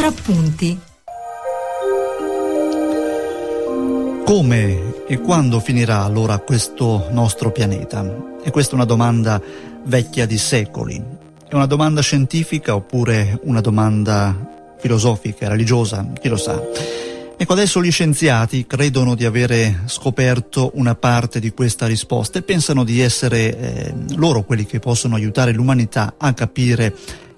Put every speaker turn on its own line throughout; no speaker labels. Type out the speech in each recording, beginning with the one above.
Appunti.
Come e quando finirà allora questo nostro pianeta? E questa è una domanda vecchia di secoli. È una domanda scientifica oppure una domanda filosofica, religiosa? Chi lo sa? Ecco, adesso gli scienziati credono di avere scoperto una parte di questa risposta e pensano di essere loro quelli che possono aiutare l'umanità a capire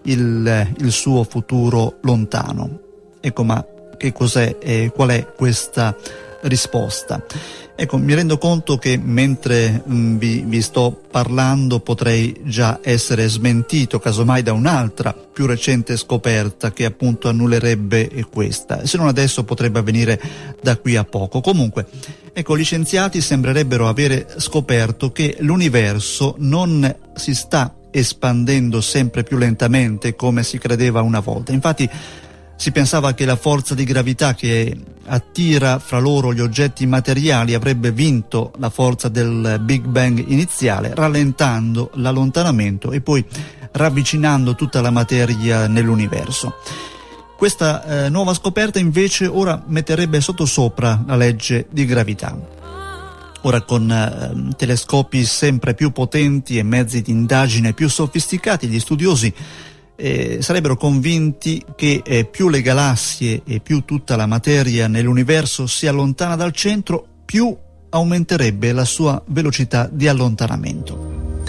il suo futuro lontano. Ecco, ma che cos'è e qual è questa risposta? Ecco, mi rendo conto che mentre vi sto parlando potrei già essere smentito casomai da un'altra più recente scoperta che appunto annullerebbe questa, e se non adesso potrebbe avvenire da qui a poco. Comunque, ecco, gli scienziati sembrerebbero avere scoperto che l'universo non si sta espandendo sempre più lentamente come si credeva una volta. Infatti si pensava che la forza di gravità che attira fra loro gli oggetti materiali avrebbe vinto la forza del Big Bang iniziale, rallentando l'allontanamento e poi ravvicinando tutta la materia nell'universo. Questa nuova scoperta invece ora metterebbe sottosopra la legge di gravità. Ora, con telescopi sempre più potenti e mezzi di indagine più sofisticati, gli studiosi sarebbero convinti che più le galassie e più tutta la materia nell'universo si allontana dal centro, più aumenterebbe la sua velocità di allontanamento.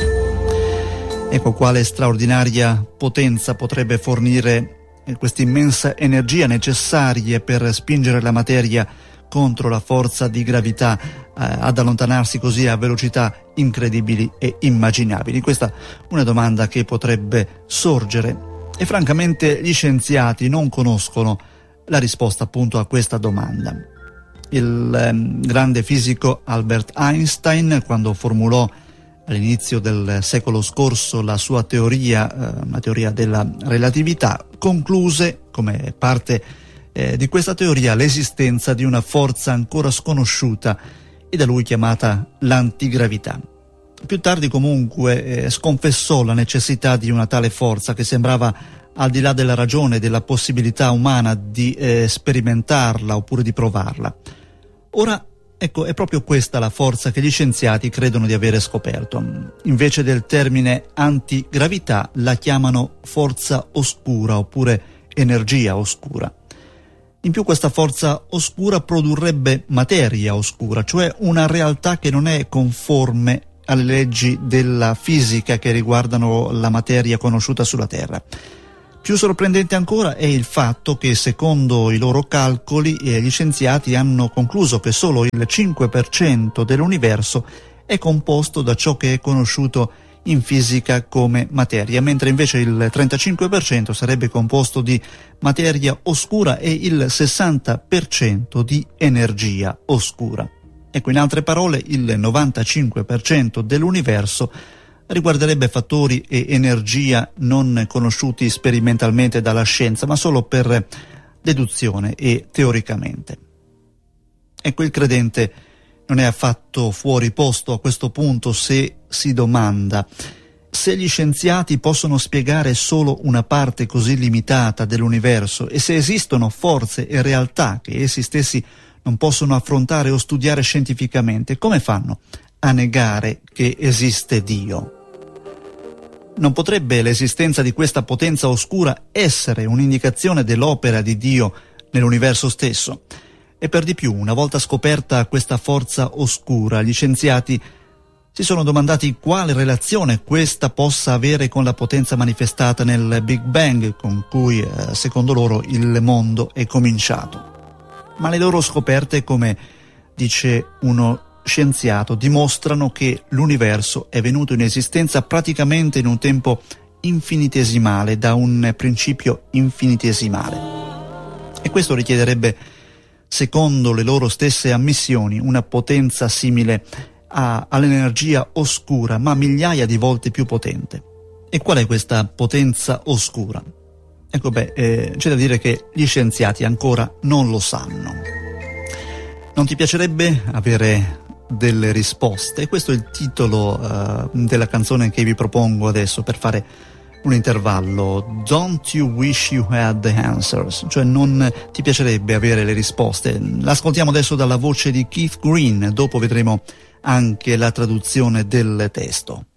Ecco quale straordinaria potenza potrebbe fornire questa immensa energia necessaria per spingere la materia contro la forza di gravità ad allontanarsi così a velocità incredibili e immaginabili. Questa è una domanda che potrebbe sorgere e francamente gli scienziati non conoscono la risposta appunto a questa domanda. Il grande fisico Albert Einstein, quando formulò all'inizio del secolo scorso la sua teoria, la teoria della relatività, concluse come parte di questa teoria l'esistenza di una forza ancora sconosciuta e da lui chiamata l'antigravità. Più tardi comunque sconfessò la necessità di una tale forza che sembrava al di là della ragione e della possibilità umana di sperimentarla oppure di provarla. Ora, ecco, è proprio questa la forza che gli scienziati credono di avere scoperto. Invece del termine antigravità la chiamano forza oscura oppure energia oscura. In più questa forza oscura produrrebbe materia oscura, cioè una realtà che non è conforme alle leggi della fisica che riguardano la materia conosciuta sulla Terra. Più sorprendente ancora è il fatto che, secondo i loro calcoli, gli scienziati hanno concluso che solo il 5% dell'universo è composto da ciò che è conosciuto in fisica come materia, mentre invece il 35% sarebbe composto di materia oscura e il 60% di energia oscura. Ecco, in altre parole, il 95% dell'universo riguarderebbe fattori e energia non conosciuti sperimentalmente dalla scienza, ma solo per deduzione e teoricamente. Ecco, il credente non è affatto fuori posto a questo punto se si domanda: se gli scienziati possono spiegare solo una parte così limitata dell'universo e se esistono forze e realtà che essi stessi non possono affrontare o studiare scientificamente, come fanno a negare che esiste Dio? Non potrebbe l'esistenza di questa potenza oscura essere un'indicazione dell'opera di Dio nell'universo stesso? E per di più, una volta scoperta questa forza oscura, gli scienziati si sono domandati quale relazione questa possa avere con la potenza manifestata nel Big Bang, con cui, secondo loro, il mondo è cominciato. Ma le loro scoperte, come dice uno scienziato, dimostrano che l'universo è venuto in esistenza praticamente in un tempo infinitesimale, da un principio infinitesimale. E questo richiederebbe, secondo le loro stesse ammissioni, una potenza simile all'energia oscura, ma migliaia di volte più potente. E qual è questa potenza oscura? Ecco, c'è da dire che gli scienziati ancora non lo sanno. Non ti piacerebbe avere delle risposte? Questo è il titolo della canzone che vi propongo adesso per fare un intervallo. Don't you wish you had the answers? Cioè, non ti piacerebbe avere le risposte? L'ascoltiamo adesso dalla voce di Keith Green, dopo vedremo anche la traduzione del testo.